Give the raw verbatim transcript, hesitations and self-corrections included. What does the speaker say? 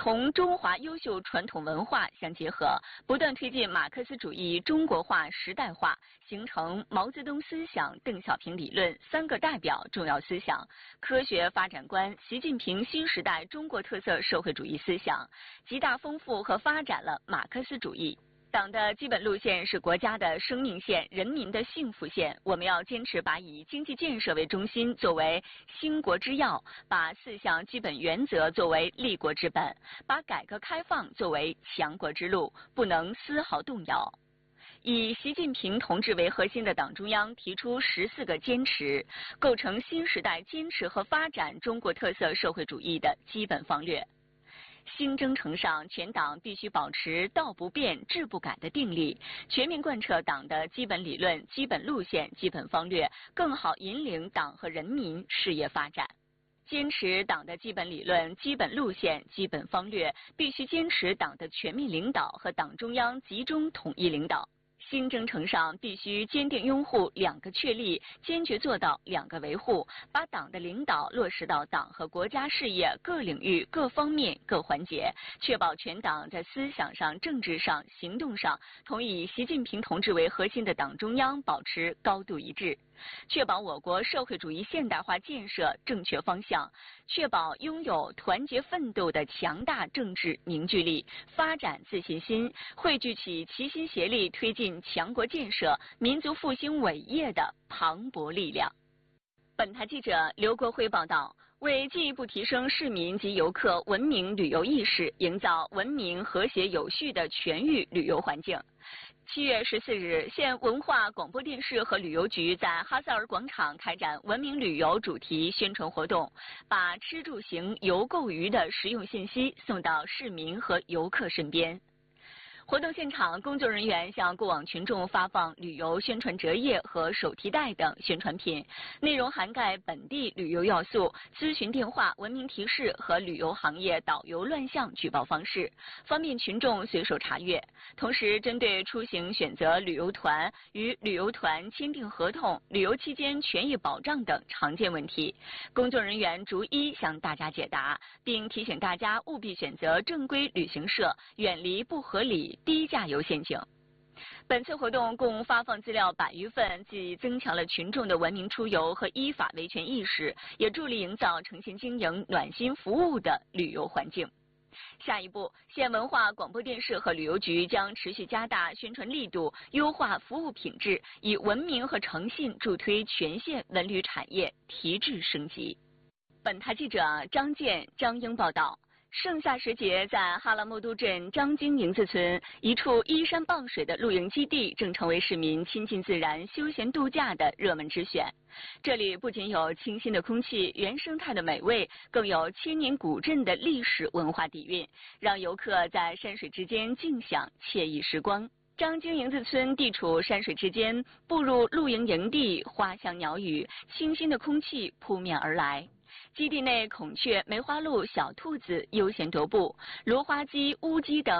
同中华优秀传统文化相结合，不断推进马克思主义中国化时代化，形成毛泽东思想、邓小平理论三个代表重要思想，科学发展观、习近平新时代中国特色社会主义思想，极大丰富和发展了马克思主义。党的基本路线是国家的生命线、人民的幸福线。我们要坚持把以经济建设为中心作为兴国之要，把四项基本原则作为立国之本，把改革开放作为强国之路，不能丝毫动摇。以习近平同志为核心的党中央提出十四个坚持，构成新时代坚持和发展中国特色社会主义的基本方略。新征程上，全党必须保持道不变、志不改的定力，全面贯彻党的基本理论、基本路线、基本方略，更好引领党和人民事业发展。坚持党的基本理论、基本路线、基本方略，必须坚持党的全面领导和党中央集中统一领导。新征程上必须坚定拥护两个确立，坚决做到两个维护，把党的领导落实到党和国家事业各领域、各方面、各环节，确保全党在思想上、政治上、行动上同以习近平同志为核心的党中央保持高度一致，确保我国社会主义现代化建设正确方向，确保拥有团结奋斗的强大政治凝聚力，发展自信心，汇聚起齐心协力推进强国建设、民族复兴伟业的磅礴力量。本台记者刘国辉报道。为进一步提升市民及游客文明旅游意识，营造文明、和谐、有序的全域旅游环境，七月十四日，县文化广播电视和旅游局在哈萨尔广场开展文明旅游主题宣传活动，把吃住行游购娱的实用信息送到市民和游客身边。活动现场，工作人员向过往群众发放旅游宣传折页和手提袋等宣传品，内容涵盖本地旅游要素、咨询电话、文明提示和旅游行业导游乱象举报方式，方便群众随手查阅。同时，针对出行选择旅游团、与旅游团签订合同、旅游期间权益保障等常见问题，工作人员逐一向大家解答，并提醒大家务必选择正规旅行社，远离不合理低价游陷阱。本次活动共发放资料百余份，既增强了群众的文明出游和依法维权意识，也助力营造诚信经营、暖心服务的旅游环境。下一步，县文化广播电视和旅游局将持续加大宣传力度，优化服务品质，以文明和诚信助推全县文旅产业提质升级。本台记者张健、张英报道。盛夏时节，在哈拉木都镇张京营子村一处依山傍水的露营基地，正成为市民亲近自然、休闲度假的热门之选。这里不仅有清新的空气、原生态的美味，更有千年古镇的历史文化底蕴，让游客在山水之间静享惬意时光。张京营子村地处山水之间，步入露营营地，花香鸟语，清新的空气扑面而来。基地内孔雀、梅花鹿、小兔子悠闲踱步，芦花鸡、乌鸡等